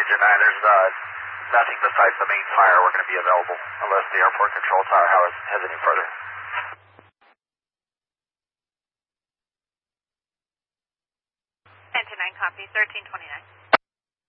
Ranger 9, there's nothing besides the main fire we're going to be available unless the airport control tower has any further. Engine 9 copy, 1329.